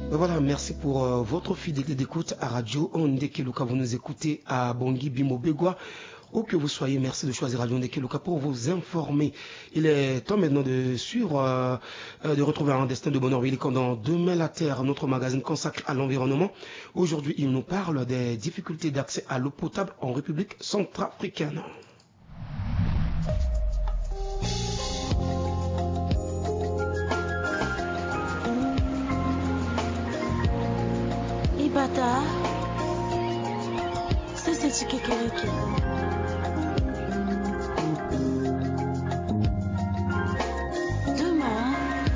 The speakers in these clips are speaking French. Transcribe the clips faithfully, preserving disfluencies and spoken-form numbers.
Voilà, merci pour euh, votre fidélité d'écoute à Radio Ndekeluka. Vous nous écoutez à Bangui, Bimo, Begwa. Où que vous soyez, merci de choisir Radio Ndekeluka pour vous informer. Il est temps maintenant de suivre, euh, de retrouver un destin de bonheur. Il est quand dans Demain la Terre, notre magazine consacré à l'environnement. Aujourd'hui, il nous parle des difficultés d'accès à l'eau potable en République centrafricaine. Ibata, c'est ce qui est Demain,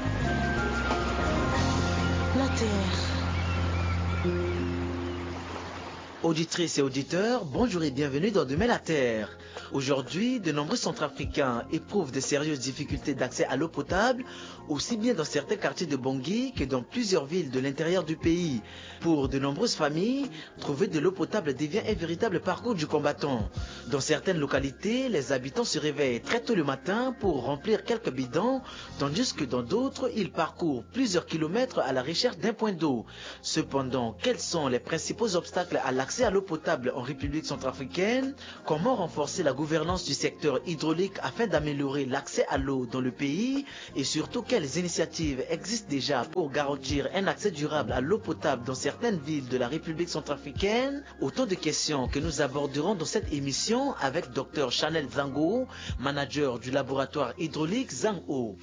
la Terre. Auditrices et auditeurs, bonjour et bienvenue dans Demain la Terre. Aujourd'hui, de nombreux Centrafricains éprouvent de sérieuses difficultés d'accès à l'eau potable, aussi bien dans certains quartiers de Bangui que dans plusieurs villes de l'intérieur du pays. Pour de nombreuses familles, trouver de l'eau potable devient un véritable parcours du combattant. Dans certaines localités, les habitants se réveillent très tôt le matin pour remplir quelques bidons, tandis que dans d'autres, ils parcourent plusieurs kilomètres à la recherche d'un point d'eau. Cependant, quels sont les principaux obstacles à l'accès à l'eau potable en République centrafricaine? Comment renforcer la gouvernance du secteur hydraulique afin d'améliorer l'accès à l'eau dans le pays? Et surtout, quelles initiatives existent déjà pour garantir un accès durable à l'eau potable dans certaines villes de la République centrafricaine? Autant de questions que nous aborderons dans cette émission avec Dr Chanel Zango, manager du laboratoire hydraulique Zango.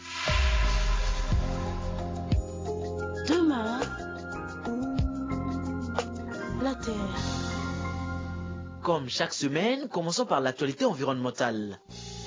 Demain, la Terre. Comme chaque semaine, commençons par l'actualité environnementale.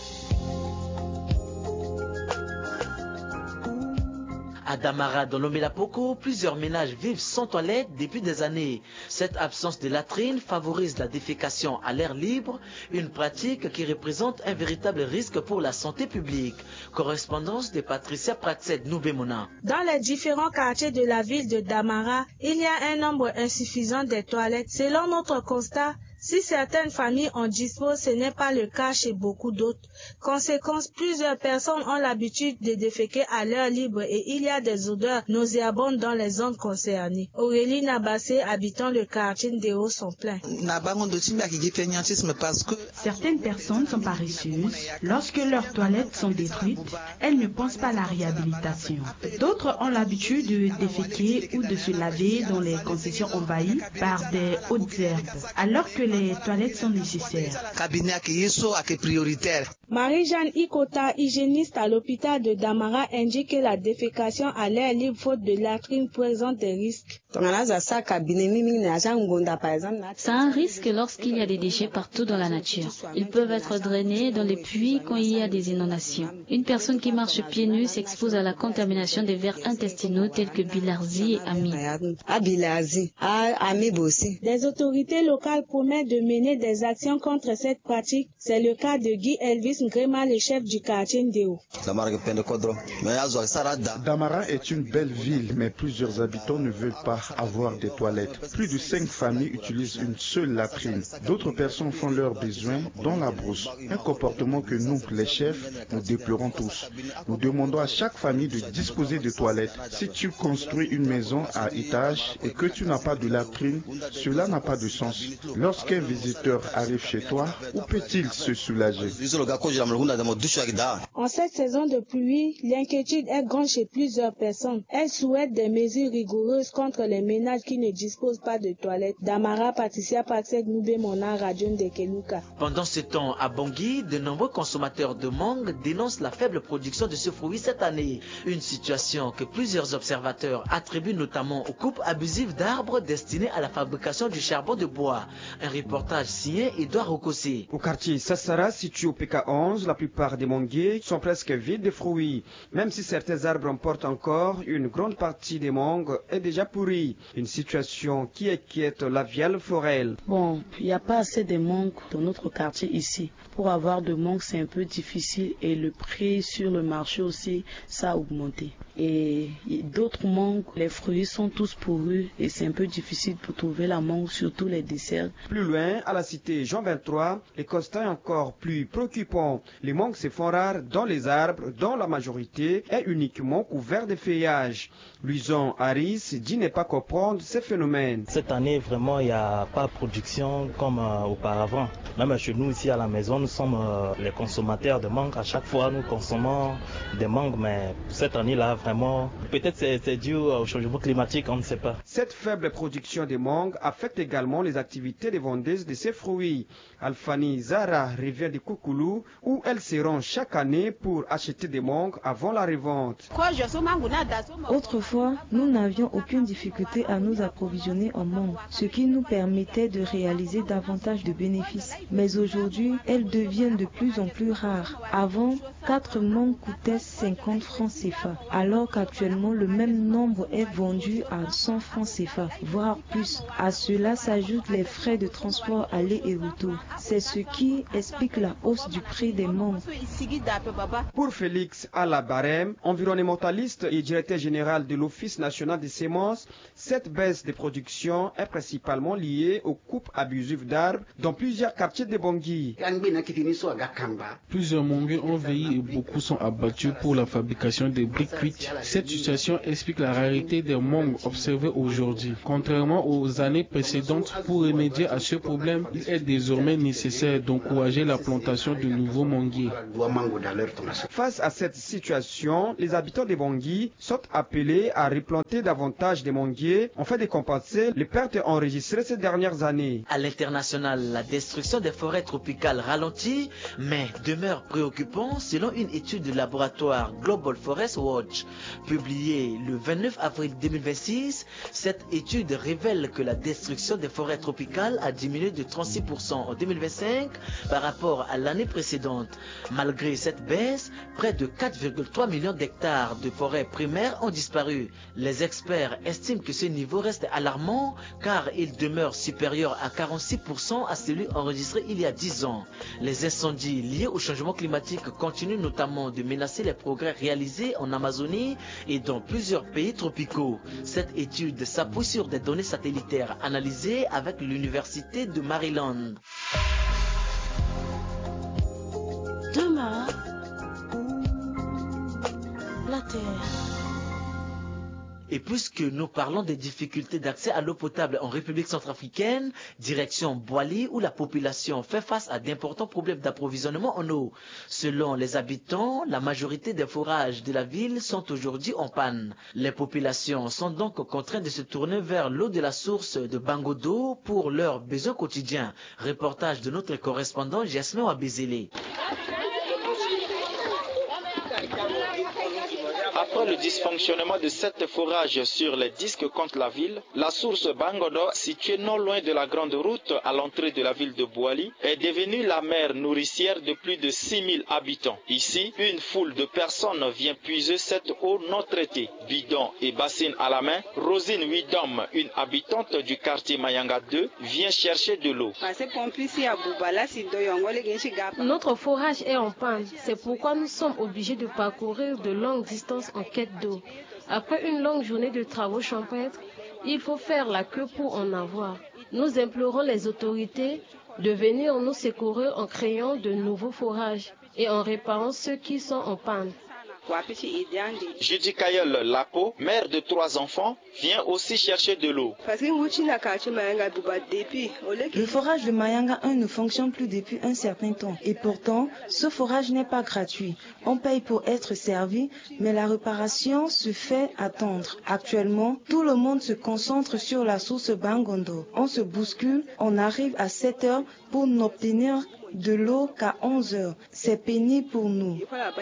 À Damara, dans l'Omelapoko, plusieurs ménages vivent sans toilette depuis des années. Cette absence de latrine favorise la défécation à l'air libre, une pratique qui représente un véritable risque pour la santé publique. Correspondance de Patricia Praxed Noubemona. Dans les différents quartiers de la ville de Damara, il y a un nombre insuffisant de toilettes. Selon notre constat, si certaines familles en disposent, ce n'est pas le cas chez beaucoup d'autres. Conséquence, plusieurs personnes ont l'habitude de déféquer à l'air libre et il y a des odeurs nauséabondes dans les zones concernées. Aurélie Nabassé, habitant le quartier Ndéo, sont pleins. Certaines personnes sont paresseuses. Lorsque leurs toilettes sont détruites, elles ne pensent pas à la réhabilitation. D'autres ont l'habitude de déféquer ou de se laver dans les concessions envahies par des hautes herbes, alors que les toilettes sont nécessaires. Marie-Jeanne Ikota, hygiéniste à l'hôpital de Damara, indique que la défécation à l'air libre faute de latrine présente des risques. C'est un risque lorsqu'il y a des déchets partout dans la nature. Ils peuvent être drainés dans les puits quand il y a des inondations. Une personne qui marche pieds nus s'expose à la contamination des vers intestinaux tels que bilharzie et amie. Des autorités locales promettent de mener des actions contre cette pratique. C'est le cas de Guy Elvis Ngrema, le chef du quartier Ndéo. Damara est une belle ville, mais plusieurs habitants ne veulent pas avoir des toilettes. Plus de cinq familles utilisent une seule latrine. D'autres personnes font leurs besoins dans la brousse. Un comportement que nous, les chefs, nous déplorons tous. Nous demandons à chaque famille de disposer de toilettes. Si tu construis une maison à étage et que tu n'as pas de latrine, cela n'a pas de sens. Lorsqu'un visiteur arrive chez toi, où peut-il se soulager? En cette saison de pluie, l'inquiétude est grande chez plusieurs personnes. Elles souhaitent des mesures rigoureuses contre les ménages qui ne disposent pas de toilettes. Damara, Patricia Paxed Noubemona, Radio Ndekeluka. Pendant ce temps, à Bangui, de nombreux consommateurs de mangue dénoncent la faible production de ce fruit cette année. Une situation que plusieurs observateurs attribuent notamment aux coupes abusives d'arbres destinés à la fabrication du charbon de bois. Un reportage signé Edouard Rokossé. Au quartier Sassara, situé au P K onze, la plupart des manguiers sont presque vides de fruits. Même si certains arbres en portent encore, une grande partie des mangues est déjà pourrie. Une situation qui inquiète la Viale Forel. Bon, il n'y a pas assez de mangues dans notre quartier ici. Pour avoir de mangues, c'est un peu difficile et le prix sur le marché aussi, ça a augmenté. Et d'autres mangue, les fruits sont tous pourris et c'est un peu difficile pour trouver la mangue, surtout les desserts. Plus loin, à la cité Jean vingt-trois, les constats sont encore plus préoccupants. Les mangues se font rares dans les arbres, dont la majorité est uniquement couverte de feuillage. Luison Harris dit ne pas comprendre ces phénomènes. Cette année, vraiment, il n'y a pas de production comme euh, auparavant. Même chez nous, ici à la maison, nous sommes euh, les consommateurs de mangue. À chaque fois, nous consommons des mangues, mais cette année-là, vraiment, peut-être c'est, c'est dû au changement climatique, on ne sait pas. Cette faible production de mangue affecte également les activités des vendeuses de ces fruits. Alfani Zara revient de Koukoulou, où elles se rendent chaque année pour acheter des mangues avant la revente. Autrefois, nous n'avions aucune difficulté à nous approvisionner en mangue, ce qui nous permettait de réaliser davantage de bénéfices. Mais aujourd'hui, elles deviennent de plus en plus rares. Avant, quatre mangues coûtaient cinquante francs C F A, alors qu'actuellement le même nombre est vendu à cent francs C F A, voire plus. À cela s'ajoutent les frais de transport aller et retour. C'est ce qui explique la hausse du prix des mangues. Pour Félix Alabarem, environnementaliste et directeur général de l'Office national des semences, cette baisse de production est principalement liée aux coupes abusives d'arbres dans plusieurs quartiers de Bangui. Plusieurs manguiers ont veillé et beaucoup sont abattus pour la fabrication des briques cuites. Cette situation explique la rareté des mangues observées aujourd'hui. Contrairement aux années précédentes, pour remédier à ce problème, il est désormais nécessaire d'encourager la plantation de nouveaux manguiers. Face à cette situation, les habitants de Bangui sont appelés à replanter davantage de manguiers afin de compenser les pertes enregistrées ces dernières années. À l'international, la destruction des forêts tropicales ralentit, mais demeure préoccupant selon une étude du laboratoire Global Forest Watch publiée le vingt-neuf avril deux mille vingt-six. Cette étude révèle que la destruction des forêts tropicales a diminué de trente-six pour cent en deux mille vingt-cinq par rapport à l'année précédente. Malgré cette baisse, près de quatre virgule trois millions d'hectares de forêts primaires ont disparu. Les experts estiment que ce niveau reste alarmant car il demeure supérieur à quarante-six pour cent à celui enregistré il y a dix ans. Les incendies liés au changement climatique continuent notamment de menacer les progrès réalisés en Amazonie et dans plusieurs pays tropicaux. Cette étude s'appuie sur des données satellitaires analysées avec l'Université de Maryland. Demain, la Terre. Et puisque nous parlons des difficultés d'accès à l'eau potable en République centrafricaine, direction Boali où la population fait face à d'importants problèmes d'approvisionnement en eau. Selon les habitants, la majorité des forages de la ville sont aujourd'hui en panne. Les populations sont donc contraintes de se tourner vers l'eau de la source de Bangodo pour leurs besoins quotidiens. Reportage de notre correspondant Jasmin Wabezele. Après le dysfonctionnement de sept forages sur les disques contre la ville, la source Bangodo, située non loin de la grande route à l'entrée de la ville de Boali, est devenue la mer nourricière de plus de six mille habitants. Ici, une foule de personnes vient puiser cette eau non traitée. Bidon et bassine à la main, Rosine Widom, une habitante du quartier Mayanga deux, vient chercher de l'eau. Notre forage est en panne, c'est pourquoi nous sommes obligés de parcourir de longues distances en quête d'eau. Après une longue journée de travaux champêtres, il faut faire la queue pour en avoir. Nous implorons les autorités de venir nous secourir en créant de nouveaux forages et en réparant ceux qui sont en panne. Judy Kayel Lapo, mère de trois enfants, vient aussi chercher de l'eau. Le forage de Mayanga un ne fonctionne plus depuis un certain temps. Et pourtant, ce forage n'est pas gratuit. On paye pour être servi, mais la réparation se fait attendre. Actuellement, tout le monde se concentre sur la source Bangondo. On se bouscule, on arrive à sept heures pour n'obtenir de l'eau qu'à onze heures. C'est pénible pour nous.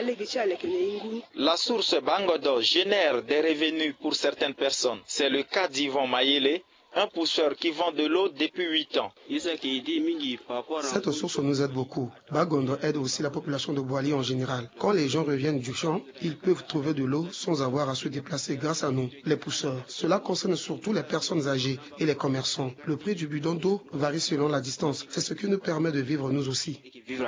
La source Bangodo génère des revenus pour certaines personnes. C'est le cas d'Yvon Mayele, un pousseur qui vend de l'eau depuis huit ans. Cette source nous aide beaucoup. Bangondo aide aussi la population de Boali en général. Quand les gens reviennent du champ, ils peuvent trouver de l'eau sans avoir à se déplacer grâce à nous, les pousseurs. Cela concerne surtout les personnes âgées et les commerçants. Le prix du bidon d'eau varie selon la distance. C'est ce qui nous permet de vivre nous aussi.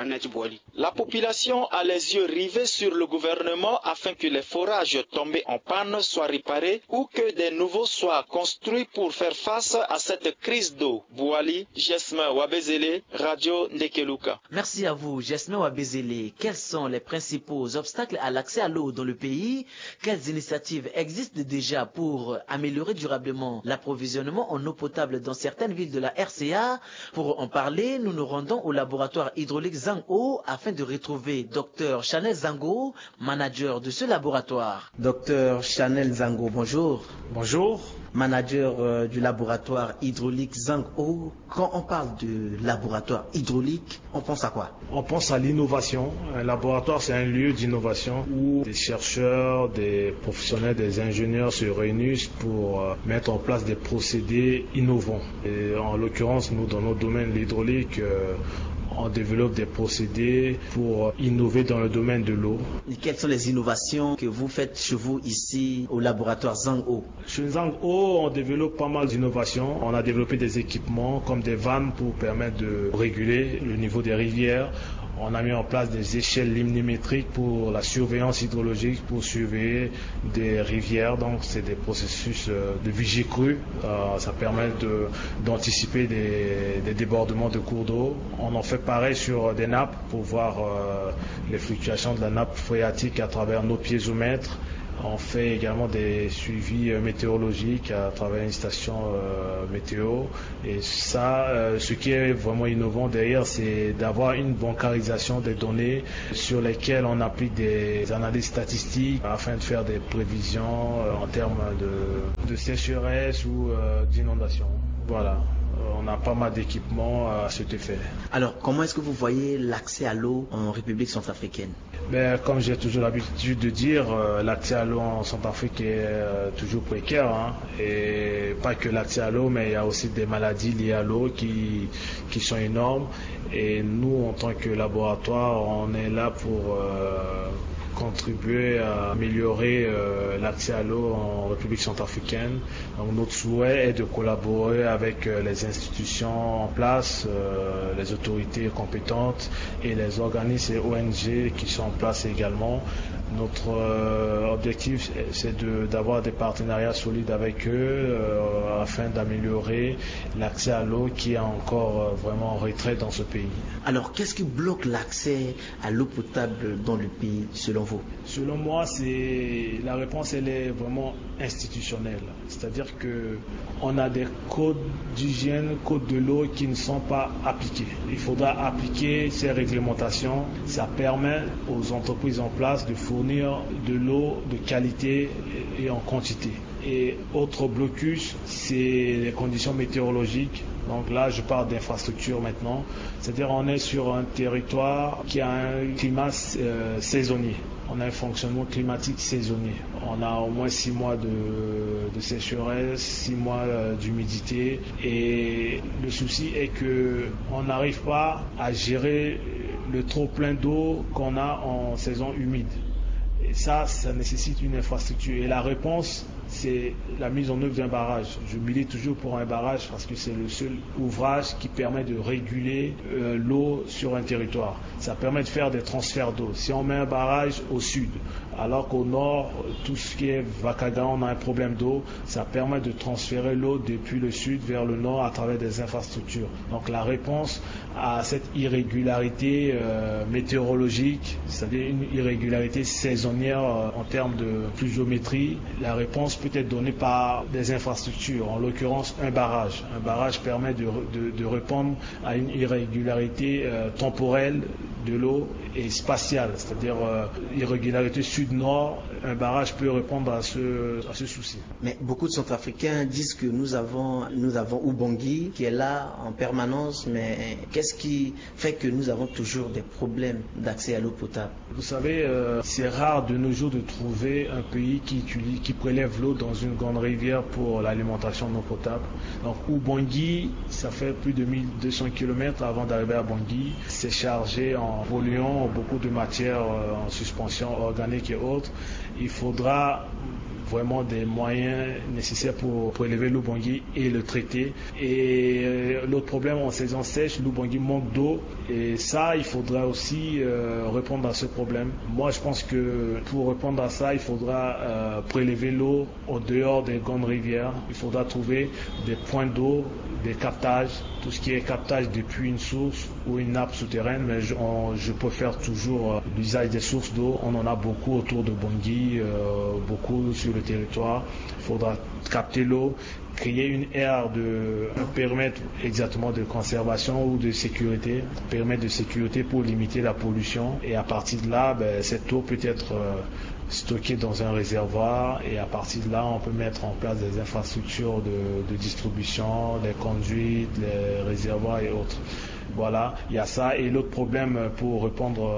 La population a les yeux rivés sur le gouvernement afin que les forages tombés en panne soient réparés ou que des nouveaux soient construits pour faire face à cette crise d'eau. Boali, Jesme Wabezele, Radio Ndekeluka. Merci à vous, Jesme Wabezele. Quels sont les principaux obstacles à l'accès à l'eau dans le pays? Quelles initiatives existent déjà pour améliorer durablement l'approvisionnement en eau potable dans certaines villes de la R C A? Pour en parler, nous nous rendons au laboratoire hydraulique Zang-O afin de retrouver Dr Chanel Zango, manager de ce laboratoire. Dr Chanel Zango, bonjour. Bonjour. Manager euh, du laboratoire hydraulique Zang-O. Quand on parle de laboratoire hydraulique, on pense à quoi? On pense à l'innovation. Un laboratoire, c'est un lieu d'innovation où des chercheurs, des professionnels, des ingénieurs se réunissent pour euh, mettre en place des procédés innovants. Et en l'occurrence, nous, dans notre domaine, l'hydraulique, euh, on développe des procédés pour innover dans le domaine de l'eau. Et quelles sont les innovations que vous faites chez vous ici au laboratoire Zang-O? Chez Zang-O, on développe pas mal d'innovations. On a développé des équipements comme des vannes pour permettre de réguler le niveau des rivières. On a mis en place des échelles limnimétriques pour la surveillance hydrologique, pour surveiller des rivières. Donc, c'est des processus de vigie crue. Euh, ça permet de, d'anticiper des, des débordements de cours d'eau. On en fait pareil sur des nappes pour voir euh, les fluctuations de la nappe phréatique à travers nos piézomètres. On fait également des suivis météorologiques à travers une station euh, météo. Et ça, euh, ce qui est vraiment innovant derrière, c'est d'avoir une bancarisation des données sur lesquelles on applique des analyses statistiques afin de faire des prévisions euh, en termes de, de sécheresse ou euh, d'inondation. Voilà. On a pas mal d'équipements à cet effet. Alors, comment est-ce que vous voyez l'accès à l'eau en République centrafricaine? Ben, comme j'ai toujours l'habitude de dire, euh, l'accès à l'eau en Centrafrique est euh, toujours précaire. Hein, et pas que l'accès à l'eau, mais il y a aussi des maladies liées à l'eau qui, qui sont énormes. Et nous, en tant que laboratoire, on est là pour euh, contribuer à améliorer euh, l'accès à l'eau en République centrafricaine. Donc, notre souhait est de collaborer avec euh, les institutions en place, euh, les autorités compétentes et les organismes et O N G qui sont en place également. Notre euh, objectif, c'est de, d'avoir des partenariats solides avec eux euh, afin d'améliorer l'accès à l'eau qui est encore euh, vraiment en retrait dans ce pays. Alors, qu'est-ce qui bloque l'accès à l'eau potable dans le pays, selon vous? Selon moi, c'est la réponse, elle est vraiment institutionnelle. C'est-à-dire que on a des codes d'hygiène, codes de l'eau qui ne sont pas appliqués. Il faudra appliquer ces réglementations. Ça permet aux entreprises en place de fournir de l'eau de qualité et en quantité. Et autre blocus, c'est les conditions météorologiques. Donc là, je parle d'infrastructure maintenant. C'est-à-dire on est sur un territoire qui a un climat euh, saisonnier. On a un fonctionnement climatique saisonnier. On a au moins six mois de, de sécheresse, six mois euh, d'humidité. Et le souci est que on n'arrive pas à gérer le trop plein d'eau qu'on a en saison humide. Et ça, ça nécessite une infrastructure. Et la réponse, c'est la mise en œuvre d'un barrage. Je milite toujours pour un barrage parce que c'est le seul ouvrage qui permet de réguler euh, l'eau sur un territoire. Ça permet de faire des transferts d'eau. Si on met un barrage au sud, alors qu'au nord, tout ce qui est Vakaga, on a un problème d'eau, ça permet de transférer l'eau depuis le sud vers le nord à travers des infrastructures. Donc la réponse à cette irrégularité euh, météorologique, c'est-à-dire une irrégularité saisonnière euh, en termes de pluviométrie, la réponse peut être donnée par des infrastructures, en l'occurrence un barrage. Un barrage permet de, de, de répondre à une irrégularité euh, temporelle de l'eau est spatiale, c'est-à-dire euh, irrégularité sud-nord, un barrage peut répondre à ce, à ce souci. Mais beaucoup de Centrafricains disent que nous avons, nous avons Ubangui qui est là en permanence, mais qu'est-ce qui fait que nous avons toujours des problèmes d'accès à l'eau potable? Vous savez, euh, c'est rare de nos jours de trouver un pays qui, utilise, qui prélève l'eau dans une grande rivière pour l'alimentation en eau potable. Donc Ubangui, ça fait plus de mille deux cents kilomètres avant d'arriver à Bangui. C'est chargé en polluants, beaucoup de matières euh, en suspension organique et autres. Il faudra vraiment des moyens nécessaires pour prélever l'Ubangui et le traiter. Et euh, l'autre problème en saison sèche, l'Ubangui manque d'eau et ça, il faudra aussi euh, répondre à ce problème. Moi, je pense que pour répondre à ça, il faudra euh, prélever l'eau au dehors des grandes rivières. Il faudra trouver des points d'eau, des captages, tout ce qui est captage depuis une source ou une nappe souterraine, mais je, on, je préfère toujours euh, l'usage des sources d'eau. On en a beaucoup autour de Bangui, euh, beaucoup sur le territoire. Il faudra capter l'eau, créer une aire, de, un périmètre exactement de conservation ou de sécurité, un périmètre de sécurité pour limiter la pollution. Et à partir de là, ben, cette eau peut être euh, stockée dans un réservoir et à partir de là, on peut mettre en place des infrastructures de, de distribution, les conduites, les réservoirs et autres. Voilà, il y a ça. Et l'autre problème pour répondre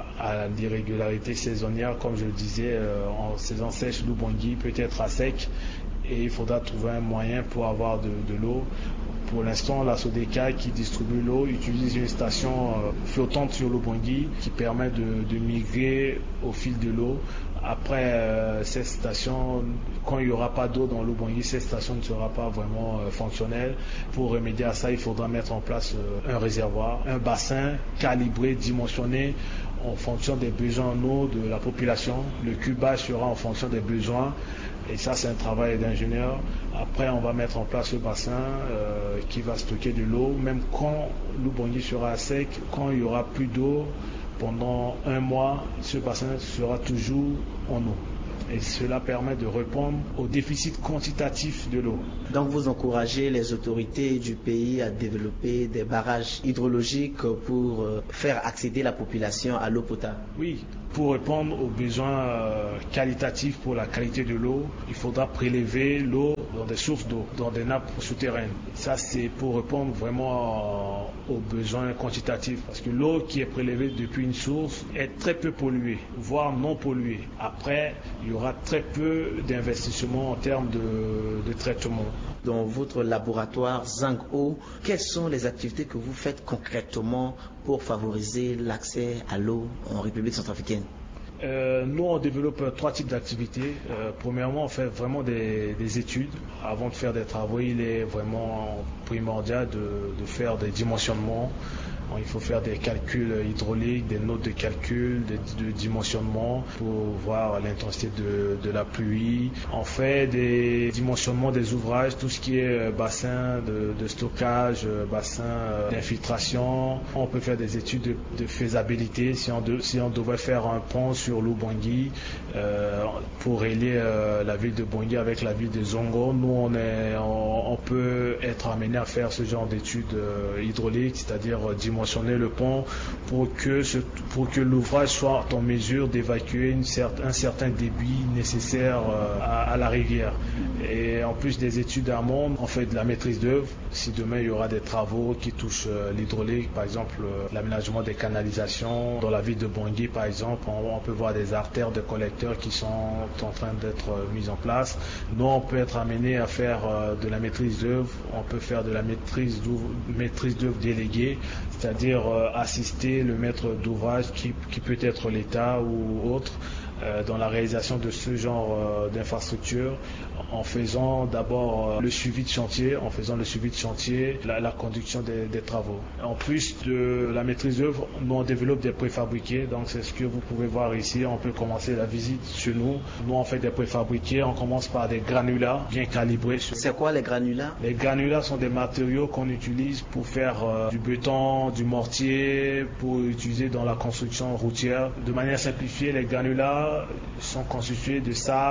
à l'irrégularité saisonnière, comme je le disais, en saison sèche, l'Ubangui peut être à sec et il faudra trouver un moyen pour avoir de, de l'eau. Pour l'instant, la Sodeka qui distribue l'eau utilise une station flottante sur l'Ubangui qui permet de, de migrer au fil de l'eau. Après euh, cette station, quand il n'y aura pas d'eau dans l'Ubangui, cette station ne sera pas vraiment euh, fonctionnelle. Pour remédier à ça, il faudra mettre en place euh, un réservoir, un bassin calibré, dimensionné en fonction des besoins en eau de la population. Le cubage sera en fonction des besoins et ça, c'est un travail d'ingénieur. Après, on va mettre en place ce bassin euh, qui va stocker de l'eau, même quand l'Ubangui sera à sec, quand il n'y aura plus d'eau. Pendant un mois, ce bassin sera toujours en eau. Et cela permet de répondre au déficit quantitatif de l'eau. Donc vous encouragez les autorités du pays à développer des barrages hydrologiques pour faire accéder la population à l'eau potable? Oui, pour répondre aux besoins qualitatifs pour la qualité de l'eau, il faudra prélever l'eau dans des sources d'eau, dans des nappes souterraines. Ça, c'est pour répondre vraiment aux besoins quantitatifs. Parce que l'eau qui est prélevée depuis une source est très peu polluée, voire non polluée. Après, il y aura très peu d'investissements en termes de, de traitement. Dans votre laboratoire Zang-O, quelles sont les activités que vous faites concrètement pour favoriser l'accès à l'eau en République centrafricaine? Euh, nous, on développe trois types d'activités. Euh, premièrement, on fait vraiment des, des études. Avant de faire des travaux, il est vraiment primordial de, de faire des dimensionnements. Il faut faire des calculs hydrauliques, des notes de calcul, de, de dimensionnement pour voir l'intensité de, de la pluie. On fait des dimensionnements des ouvrages, tout ce qui est bassin de, de stockage, bassin d'infiltration. On peut faire des études de, de faisabilité si on, de, si on devrait faire un pont sur l'Ubangui euh, pour relier euh, la ville de Bangui avec la ville de Zongo. Nous, on, est, on, on peut être amené à faire ce genre d'études euh, hydrauliques, c'est-à-dire euh, dimensionner le pont pour que, ce, pour que l'ouvrage soit en mesure d'évacuer une certain, un certain débit nécessaire euh, à, à la rivière. Et en plus des études amont, on fait de la maîtrise d'œuvre. Si demain il y aura des travaux qui touchent euh, l'hydraulique, par exemple euh, l'aménagement des canalisations, dans la ville de Bangui par exemple, on, on peut voir des artères de collecteurs qui sont en train d'être euh, mises en place. Nous, on peut être amené à faire euh, de la maîtrise d'œuvre, on peut faire de la maîtrise d'œuvre, maîtrise d'œuvre déléguée, c'est-à-dire euh, assister le maître d'ouvrage qui, qui peut être l'État ou autre euh, dans la réalisation de ce genre euh, d'infrastructure en faisant d'abord euh, le suivi de chantier, en faisant le suivi de chantier, la, la conduction des, des travaux. En plus de la maîtrise d'œuvre, nous on développe des préfabriqués, donc c'est ce que vous pouvez voir ici. On peut commencer la visite chez nous. Nous on fait des préfabriqués, on commence par des granulats bien calibrés. C'est quoi les granulats? Les granulats sont des matériaux qu'on utilise pour faire euh, du béton, du mortier, pour utiliser dans la construction routière. De manière simplifiée, les granulats sont constitués de sable,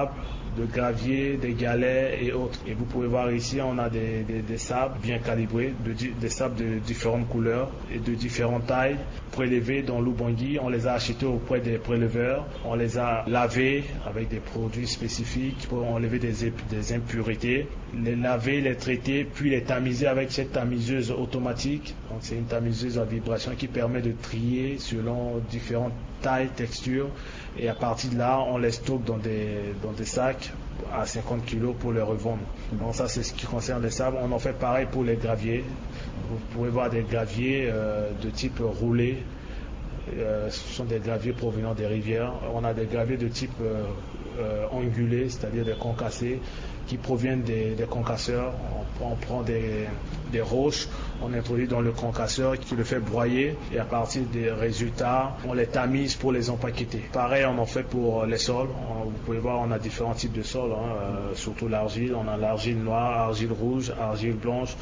de gravier, des galets et autres. Et vous pouvez voir ici, on a des, des, des sables bien calibrés, de, des sables de différentes couleurs et de différentes tailles, prélevés dans l'Ubangui. On les a achetés auprès des préleveurs, on les a lavés avec des produits spécifiques pour enlever des, des impuretés, les laver, les traiter, puis les tamiser avec cette tamiseuse automatique. Donc c'est une tamiseuse à vibration qui permet de trier selon différentes tailles, textures, et à partir de là, on les stocke dans des, dans des sacs à cinquante kilos pour les revendre. Donc ça, c'est ce qui concerne les sables. On en fait pareil pour les graviers. Vous pouvez voir des graviers euh, de type roulé. Euh, ce sont des graviers provenant des rivières. On a des graviers de type euh, euh, ongulé, c'est-à-dire des concassés, qui proviennent des, des concasseurs. On, on prend des, des roches, on introduit dans le concasseur qui le fait broyer, et à partir des résultats, on les tamise pour les empaqueter. Pareil, on en fait pour les sols. On, vous pouvez voir, on a différents types de sols, hein, euh, surtout l'argile. On a l'argile noire, argile rouge, argile blanche.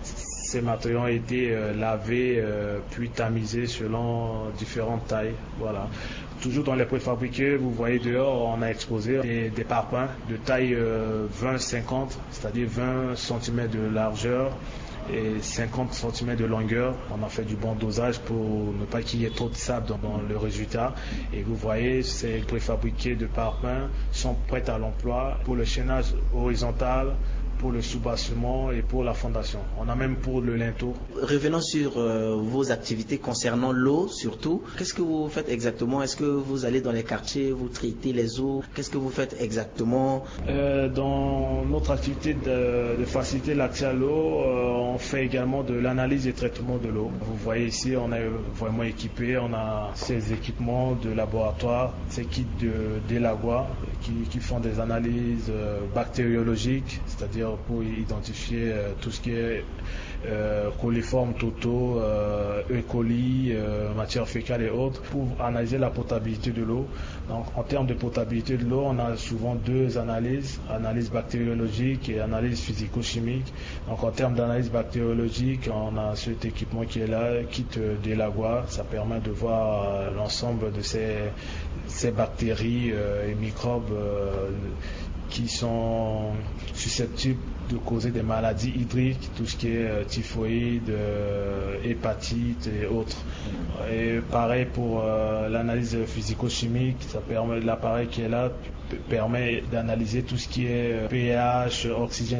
Ces matériaux ont été euh, lavés euh, puis tamisés selon différentes tailles. Voilà. Toujours dans les préfabriqués, vous voyez dehors, on a exposé des, des parpaings de taille euh, vingt cinquante, c'est-à-dire vingt centimètres de largeur et cinquante centimètres de longueur. On a fait du bon dosage pour ne pas qu'il y ait trop de sable dans, dans le résultat. Et vous voyez, ces préfabriqués de parpaings sont prêts à l'emploi pour le chaînage horizontal, pour le soubassement et pour la fondation. On a même pour le linteau. Revenons sur euh, vos activités concernant l'eau surtout. Qu'est-ce que vous faites exactement? Est-ce que vous allez dans les quartiers, vous traitez les eaux? Qu'est-ce que vous faites exactement? euh, Dans notre activité de, de faciliter l'accès à l'eau, euh, on fait également de l'analyse et traitement de l'eau. Vous voyez ici, on est vraiment équipé. On a ces équipements de laboratoire, ces kits de Delagua qui, qui font des analyses euh, bactériologiques, c'est-à-dire pour identifier euh, tout ce qui est euh, coliformes totaux, euh, E. coli, euh, matière fécale et autres, pour analyser la potabilité de l'eau. Donc en termes de potabilité de l'eau, on a souvent deux analyses, analyse bactériologique et analyse physico-chimique. Donc en termes d'analyse bactériologique, on a cet équipement qui est là, kit Delagua. Ça permet de voir euh, l'ensemble de ces, ces bactéries euh, et microbes euh, qui sont susceptibles de causer des maladies hydriques, tout ce qui est euh, typhoïde, euh, hépatite et autres. Et pareil pour euh, l'analyse physico-chimique, ça permet, l'appareil qui est là permet d'analyser tout ce qui est pH, oxygène